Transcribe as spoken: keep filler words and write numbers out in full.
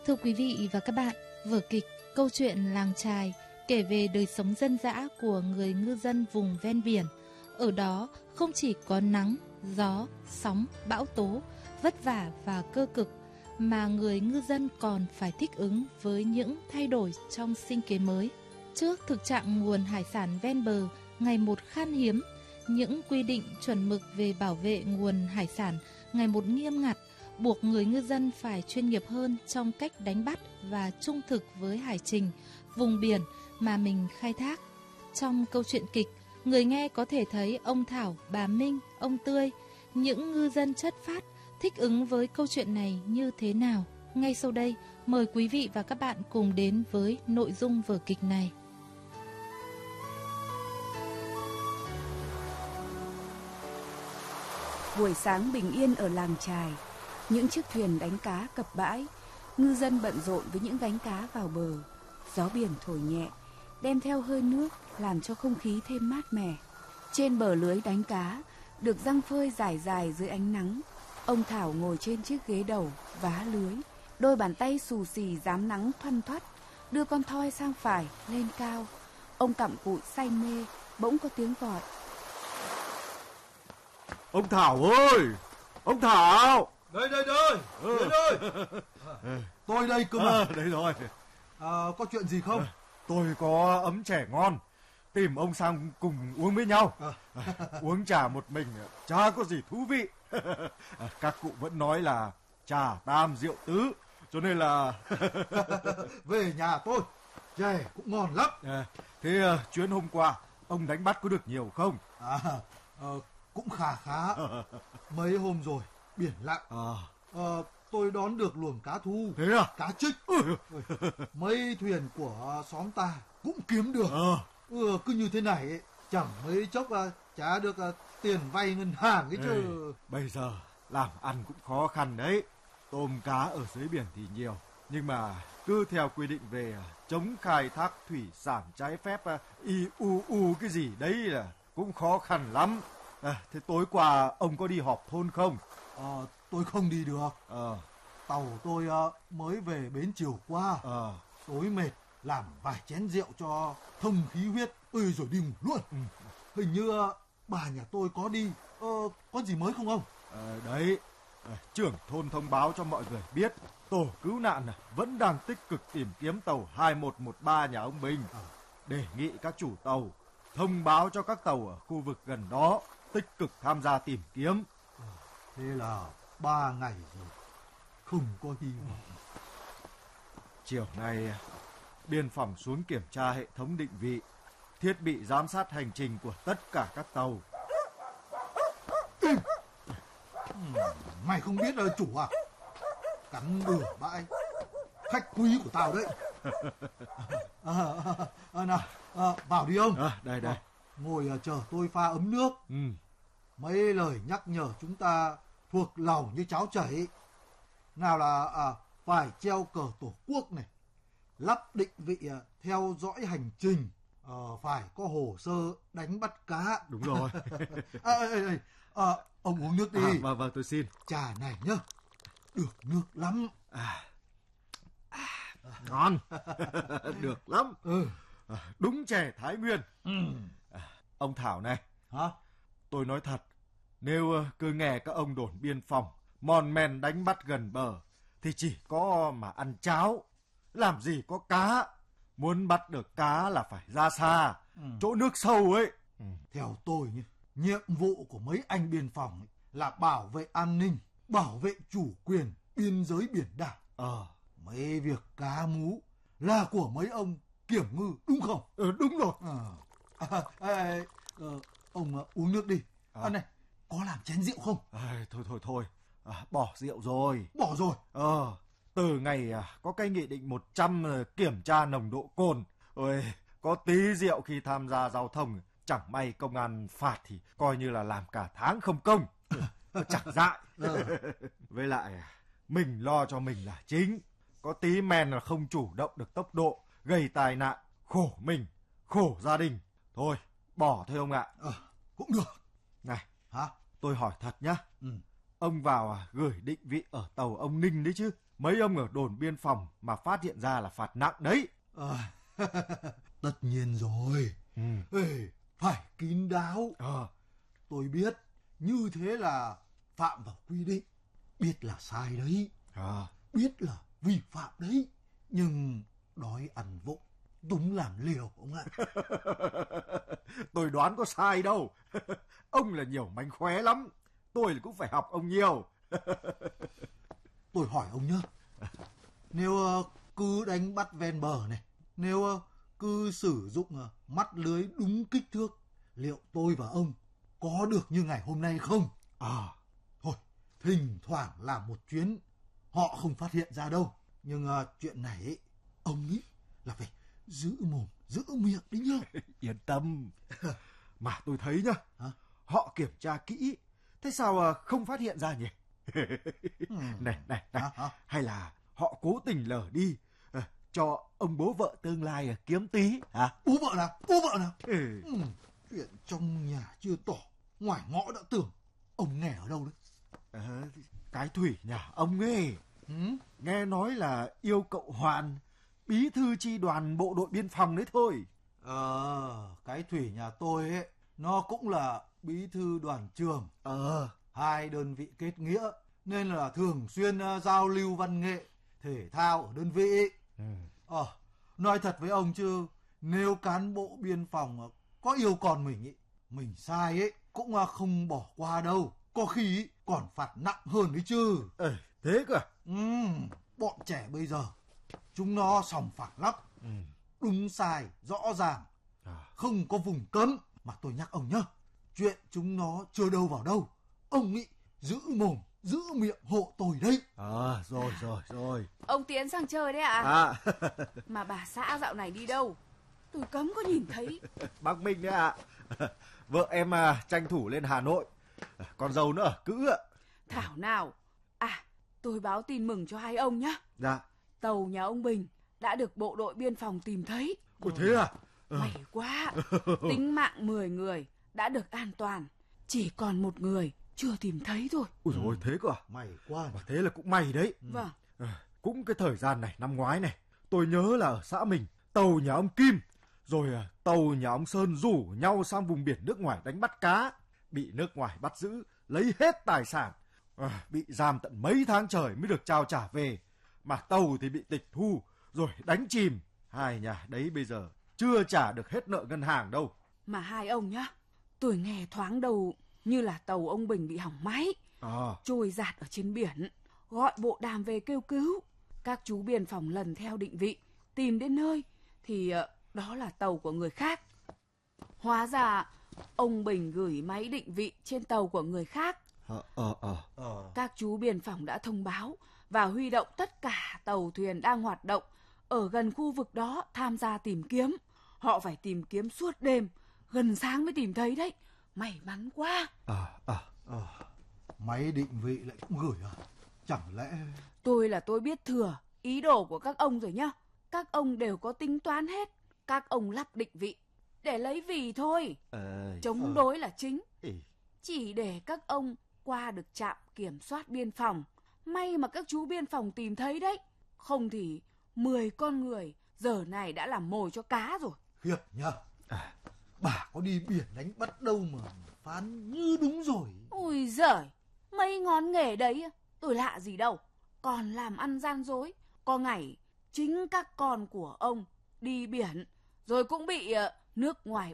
Thưa quý vị và các bạn, vở kịch Câu chuyện làng chài kể về đời sống dân dã của người ngư dân vùng ven biển. Ở đó không chỉ có nắng, gió, sóng, bão tố, vất vả và cơ cực, mà người ngư dân còn phải thích ứng với những thay đổi trong sinh kế mới. Trước thực trạng nguồn hải sản ven bờ ngày một khan hiếm, những quy định chuẩn mực về bảo vệ nguồn hải sản ngày một nghiêm ngặt, buộc người ngư dân phải chuyên nghiệp hơn trong cách đánh bắt và trung thực với hải trình, vùng biển mà mình khai thác. Trong câu chuyện kịch, người nghe có thể thấy ông Thảo, bà Minh, ông Tươi, những ngư dân chất phác, thích ứng với câu chuyện này như thế nào. Ngay sau đây, mời quý vị và các bạn cùng đến với nội dung vở kịch này. Buổi sáng bình yên ở làng chài, những chiếc thuyền đánh cá cập bãi, ngư dân bận rộn với những gánh cá vào bờ. Gió biển thổi nhẹ, đem theo hơi nước làm cho không khí thêm mát mẻ. Trên bờ lưới đánh cá được giăng phơi dài dài dưới ánh nắng. Ông Thảo ngồi trên chiếc ghế đầu vá lưới, đôi bàn tay xù xì rám nắng thoăn thoắt, đưa con thoi sang phải lên cao. Ông cặm cụi say mê, bỗng có tiếng gọi. Ông Thảo ơi! Ông Thảo! Đây đây đây! Ừ. Đến đây! Tôi đây cơ mà. À, đấy rồi. À, có chuyện gì không? À, tôi có ấm chè ngon, tìm ông sang cùng uống với nhau. À. Uống trà một mình chả có gì thú vị. Các cụ vẫn nói là trà tam rượu tứ, cho nên là về nhà tôi chè cũng ngon lắm. À, thế uh, chuyến hôm qua ông đánh bắt có được nhiều không? À, uh, cũng khá khá. Mấy hôm rồi biển lặng. À. Uh, tôi đón được luồng cá thu. Thế à? Cá trích. Ừ. Mấy thuyền của xóm ta cũng kiếm được. À. Ừ, cứ như thế này ấy, chẳng mấy chốc uh, chả được uh, tiền vay ngân hàng ấy chứ. Ê, bây giờ làm ăn cũng khó khăn đấy. Tôm cá ở dưới biển thì nhiều, nhưng mà cứ theo quy định về chống khai thác thủy sản trái phép, i u u cái gì đấy là cũng khó khăn lắm. À, thế tối qua ông có đi họp thôn không? À, tôi không đi được. À. Tàu tôi uh, mới về bến chiều qua. À. Tối mệt làm vài chén rượu cho thông khí huyết, ơi rồi đi ngủ luôn. Ừ. Hình như uh, bà nhà tôi có đi. uh, Có gì mới không ông? À, đấy, à, trưởng thôn thông báo cho mọi người biết tổ cứu nạn vẫn đang tích cực tìm kiếm tàu hai một một ba nhà ông Bình. À. Đề nghị các chủ tàu thông báo cho các tàu ở khu vực gần đó tích cực tham gia tìm kiếm. À, thế là ba ngày rồi, không có hy vọng. Chiều nay biên phòng xuống kiểm tra hệ thống định vị, thiết bị giám sát hành trình của tất cả các tàu. Ừ. Mày không biết là chủ à? Cắn bừa bãi, khách quý của tao đấy. À, à, à, nào, à, vào đi ông. À, đây đây. À, ngồi à, chờ tôi pha ấm nước. Ừ. Mấy lời nhắc nhở chúng ta thuộc lòng như cháo chảy. Nào là à, phải treo cờ tổ quốc này, lắp định vị à, theo dõi hành trình, à, phải có hồ sơ đánh bắt cá. Đúng rồi. à, à, à, à, ông uống nước đi. À, vâng vâng tôi xin. Trà này nhá, được nước lắm. À, à, ngon. Được lắm. Ừ. À, đúng chè Thái Nguyên. Ừ. À, ông Thảo này. Hả? Tôi nói thật, nếu cứ nghe các ông đồn biên phòng mòn men đánh bắt gần bờ thì chỉ có mà ăn cháo, làm gì có cá. Muốn bắt được cá là phải ra xa, ừ. chỗ nước sâu ấy. Ừ. Theo tôi nhé, nhiệm vụ của mấy anh biên phòng ấy là bảo vệ an ninh, bảo vệ chủ quyền biên giới biển đảo. Ờ, mấy việc cá mú là của mấy ông kiểm ngư, đúng không? Ừ, đúng rồi. À, à, à, à, à, ông uh, uống nước đi. À. À, này, có làm chén rượu không? À, thôi thôi thôi, à, bỏ rượu rồi. Bỏ rồi? Ờ, từ ngày à, có cái nghị định một trăm kiểm tra nồng độ cồn, ôi, có tí rượu khi tham gia giao thông, chẳng may công an phạt thì coi như là làm cả tháng không công. Chẳng dại. À. Với lại mình lo cho mình là chính, có tí men là không chủ động được tốc độ, gây tai nạn, khổ mình, khổ gia đình. Thôi, bỏ thôi ông ạ. À, cũng được. Này, hả? Tôi hỏi thật nhá. Ừ. ông vào à, gửi định vị ở tàu ông Ninh đấy chứ. Mấy ông ở đồn biên phòng mà phát hiện ra là phạt nặng đấy. À, tất nhiên rồi. Ừ. Ê, phải kín đáo. À. Tôi biết như thế là phạm vào quy định. Biết là sai đấy. À. Biết là vi phạm đấy. Nhưng đói ăn vụng, đúng làm liều ông ạ. Tôi đoán có sai đâu. Ông là nhiều mánh khóe lắm. Tôi cũng phải học ông nhiều. Tôi hỏi ông nhá. Nếu uh, cứ đánh bắt ven bờ này, nếu uh, cứ sử dụng uh, mắt lưới đúng kích thước, liệu tôi và ông có được như ngày hôm nay không? À, thôi, thỉnh thoảng làm một chuyến, họ không phát hiện ra đâu. Nhưng uh, chuyện này ấy, ông nghĩ là phải giữ mồm, giữ miệng đấy nhá. Yên tâm. Mà tôi thấy nhá, hả? Họ kiểm tra kỹ, thế sao uh, không phát hiện ra nhỉ? ừ. Này, này, này. À, à. Hay là họ cố tình lờ đi, uh, cho ông bố vợ tương lai uh, kiếm tí hả? Bố vợ nào? Bố vợ nào? Ừ. Ừ. Chuyện trong nhà chưa tỏ, ngoài ngõ đã tưởng. Ông nghe ở đâu đấy? À, cái Thủy nhà ông ấy. Ừ? Nghe nói là yêu cậu Hoàn, bí thư chi đoàn bộ đội biên phòng đấy thôi. Ờ, cái Thủy nhà tôi ấy, nó cũng là bí thư đoàn trường. Ờ, hai đơn vị kết nghĩa, nên là thường xuyên uh, giao lưu văn nghệ, thể thao ở đơn vị. Ừ. Ờ, nói thật với ông chứ, nếu cán bộ biên phòng uh, có yêu con mình ấy, mình sai ấy, cũng uh, không bỏ qua đâu. Có khi ấy, còn phạt nặng hơn đấy chứ. Ê, thế cơ à? Ừ, bọn trẻ bây giờ, chúng nó sòng phẳng lắm. Ừ. Đúng sai, rõ ràng, à. Không có vùng cấm. Mà tôi nhắc ông nhá, chuyện chúng nó chưa đâu vào đâu. Ông nghĩ giữ mồm, giữ miệng hộ tôi đấy. À, rồi, rồi, rồi. Ông Tiến sang chơi đấy ạ? À? À. Mà bà xã dạo này đi đâu? Tôi cấm có nhìn thấy. Bác Minh đấy ạ. À. Vợ em à, tranh thủ lên Hà Nội. Con dâu nữa ở Cữ ạ. Thảo nào. À, tôi báo tin mừng cho hai ông nhá. Dạ. Tàu nhà ông Bình đã được bộ đội biên phòng tìm thấy. Ủa thế à? May quá. Tính mạng mười người đã được an toàn. Chỉ còn một người chưa tìm thấy thôi. Ôi dồi ôi, thế cơ à? May quá. Mà thế là cũng may đấy. Vâng. À, cũng cái thời gian này, năm ngoái này, tôi nhớ là ở xã mình, tàu nhà ông Kim, rồi à, tàu nhà ông Sơn rủ nhau sang vùng biển nước ngoài đánh bắt cá. Bị nước ngoài bắt giữ, lấy hết tài sản. À, bị giam tận mấy tháng trời mới được trao trả về. Mà tàu thì bị tịch thu, rồi đánh chìm. Hai nhà đấy bây giờ chưa trả được hết nợ ngân hàng đâu. Mà hai ông nhá, tôi nghe thoáng đầu như là tàu ông Bình bị hỏng máy, à. Trôi dạt ở trên biển, gọi bộ đàm về kêu cứu. Các chú biên phòng lần theo định vị, tìm đến nơi thì uh, đó là tàu của người khác. Hóa ra ông Bình gửi máy định vị trên tàu của người khác. Ờ, ờ, ờ, ờ. Các chú biên phòng đã thông báo và huy động tất cả tàu thuyền đang hoạt động ở gần khu vực đó tham gia tìm kiếm. Họ phải tìm kiếm suốt đêm, gần sáng mới tìm thấy đấy. May mắn quá. À, à, à. Máy định vị lại cũng gửi à? Chẳng lẽ... Tôi là tôi biết thừa ý đồ của các ông rồi nhá. Các ông đều có tính toán hết. Các ông lắp định vị để lấy vì thôi. À, chống à. đối là chính. Chỉ để các ông qua được trạm kiểm soát biên phòng. May mà các chú biên phòng tìm thấy đấy. Không thì mười con người giờ này đã làm mồi cho cá rồi. Khiếp nhá. À, bà có đi biển đánh bắt đâu mà phán như đúng rồi. Ôi giời, mấy ngón nghề đấy tôi lạ gì đâu. Còn làm ăn gian dối. Có ngày chính các con của ông đi biển rồi cũng bị uh, nước ngoài